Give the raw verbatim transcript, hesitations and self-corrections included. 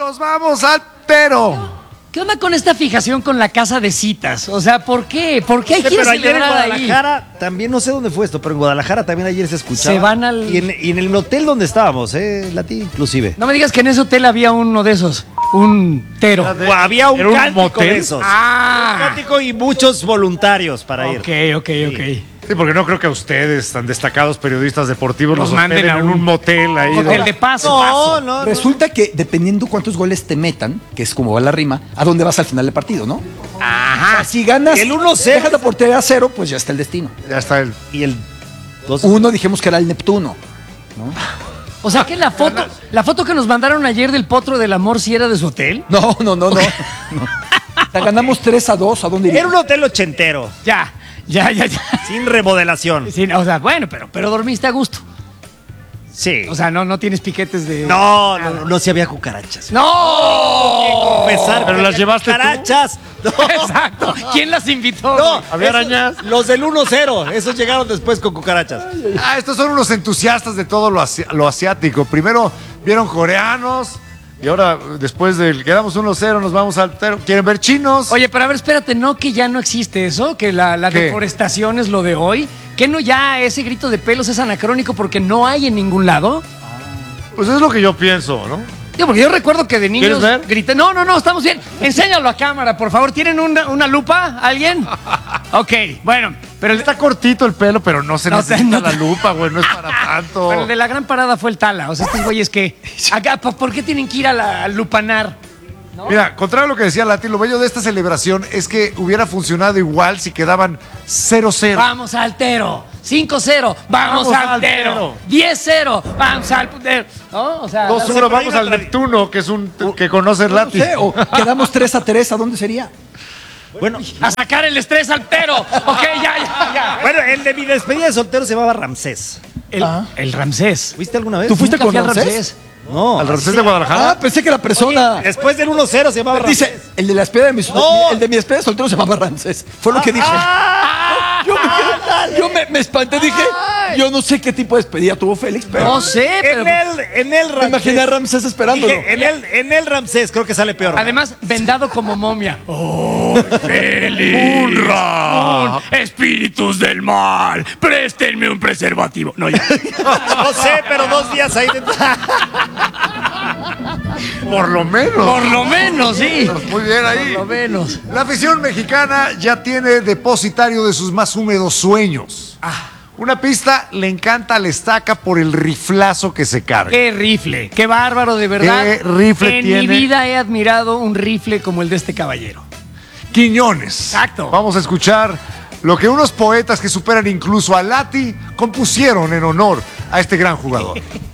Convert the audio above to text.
Nos vamos al Pero. ¿Qué onda con esta fijación con la casa de citas? O sea, ¿por qué? ¿Por qué hay que Pero ayer en celebrar ahí? Guadalajara, también no sé dónde fue esto, pero en Guadalajara también ayer se escuchaba. Se van al- Y en, y en el hotel donde estábamos, eh, Lati, inclusive. No me digas que en ese hotel había uno de esos, un tero. O había un ¿Era un cántico motel? de esos. Ah. Un cántico y muchos voluntarios para ir. Ok, ok, ok. Sí, porque no creo que a ustedes, tan destacados periodistas deportivos, Nos los manden manden a en un- un motel ahí. Hotel ¿no? de paso. No, paso. no, no. Resulta que dependiendo cuántos goles te metan, que es como va la rima, a dónde vas al final del partido, ¿no? Ajá. O sea, si ganas, El uno cero. dejas la portería a cero, pues ya está el destino. Ya está el. Y el dos. Uno dijimos que era el Neptuno. O sea que la foto, la foto que nos mandaron ayer del potro del amor sí era de su hotel. No, no, no, no. no. O sea, ganamos tres a dos, ¿a dónde Era iríamos? un hotel ochentero, Ya, ya, ya, ya. sin remodelación. Sí, o sea, bueno, pero, pero dormiste a gusto. Sí. O sea, no, no tienes piquetes de. no, no, no, no, si había cucarachas. ¡No! Confesar, ¿Pero que las había llevaste tú? cucarachas. No. Exacto. ¿Quién las invitó? No, güey? ¿Había esos- arañas? Los del uno cero, esos llegaron después con cucarachas. Ah, estos son unos entusiastas de todo lo, asi- lo asiático. Primero vieron coreanos y ahora, después del quedamos uno cero, nos vamos al Pero. ¿Quieren ver chinos? Oye, pero a ver, espérate, ¿no que ya no existe eso? ¿Que la, la ¿Qué? deforestación es lo de hoy? ¿Que no ya ese grito de pelos es anacrónico porque no hay en ningún lado? Pues es lo que yo pienso, ¿no? Digo, porque yo recuerdo que de niños ¿Quieres ver? grité, no, no, no, estamos bien. Enséñalo a cámara, por favor. ¿Tienen una, una lupa? ¿Alguien? Ok, bueno, pero el, Está cortito el pelo, pero no se No te- necesita no te- la lupa, güey, no es para tanto. pero el de la gran parada fue el Tala. O sea, estos güeyes que... Acá, ¿por por qué tienen que ir a la, al lupanar? Mira, contrario a lo que decía Lati, lo bello de esta celebración es que hubiera funcionado igual si quedaban cero cero. Vamos al Tero. cinco cero. Vamos, Vamos al al Tero. Tero. diez cero. Vamos al Tero. ¿No? O sea... dos no sé, uno, pero hay vamos una al tradi- Neptuno, que es un que conoce No Lati. sé, o quedamos tres a tres, ¿a dónde sería? Bueno, A sacar el estrés al Tero. Ok, ya, ya, ya. bueno, el de mi despedida de soltero se llamaba Ramsés. El, el Ramsés. ¿Fuiste alguna vez? ¿Tú fuiste Nunca con fui al Ramsés? No. Al Ramsés de Guadalajara. Ah, pensé que la persona... Después del uno cero se llamaba Ramsés. Dice, el de la despedida de mi No. el de mi despedida de soltero se llamaba Ramsés. Fue lo que dije. yo me, quedé- yo me, me espanté, dije, yo no sé qué tipo de despedida tuvo Félix, pero No sé, pero... En el, en el me Ramsés. imaginé a Ramsés esperándolo. Dije, en el, en el Ramsés creo que sale peor. Además, vendado como momia. ¡Munra! Espíritus del mal, préstenme un preservativo. No, ya. No sé, pero dos días ahí dentro. Por lo menos. Por lo menos, sí. Muy bien ahí. Por lo menos. La afición mexicana ya tiene depositario de sus más húmedos sueños. Una pista le encanta al Estaca por el riflazo que se carga. Qué rifle, qué bárbaro, de verdad. ¿Qué rifle En tiene? mi vida he admirado un rifle como el de este caballero. Quiñones. Exacto. Vamos a escuchar lo que unos poetas que superan incluso a Lati compusieron en honor a este gran jugador.